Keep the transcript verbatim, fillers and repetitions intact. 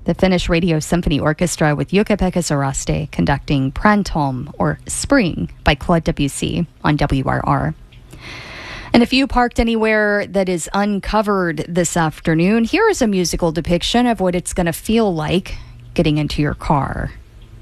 The Finnish Radio Symphony Orchestra with Jukka-Pekka Saraste conducting Prantom, or Spring, by Claude Debussy on W R R. And if you parked anywhere that is uncovered this afternoon, here is a musical depiction of what it's going to feel like getting into your car.